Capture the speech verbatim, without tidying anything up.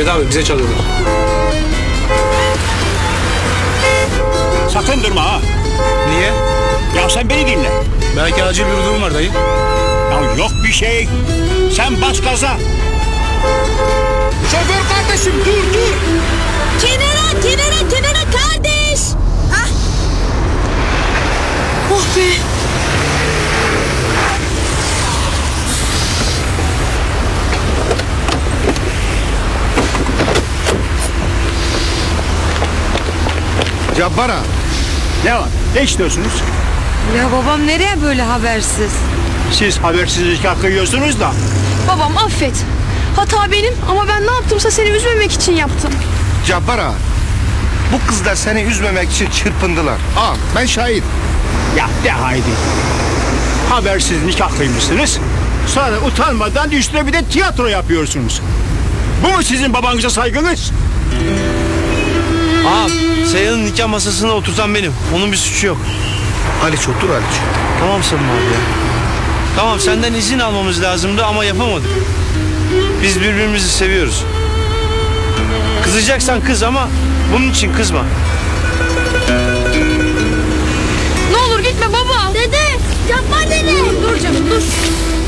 Evet abi bize çalıyorlar. Sakın durma ha. Niye? Ya sen beni dinle. Belki acil bir durum var dayı. Ya yok bir şey. Sen bas gaza. Şoför kardeşim dur dur. Kenara, kenara, kenara kardeş. Hah. Oh be. Cabbara. Ne var? Ne istiyorsunuz? Ya babam nereye böyle habersiz? Siz habersizlik hakkı yiyorsunuz da. Babam affet. Hata benim ama ben ne yaptımsa seni üzmemek için yaptım. Cabbara. Bu kızlar seni üzmemek için çırpındılar. Al ben şahit. Ya de haydi. Habersiz nikahlıymışsınız. Sonra utanmadan üstüne bir de tiyatro yapıyorsunuz. Bu mu sizin babanıza saygınız? Ağam, Seyhan'ın nikah masasına oturtan benim. Onun bir suçu yok. Aliç otur Aliç. Tamam Samim abi ya. Tamam senden izin almamız lazımdı ama yapamadık. Biz birbirimizi seviyoruz. Kızacaksan kız ama bunun için kızma. Ne olur gitme baba. Dede, yapma dede. Dur canım dur.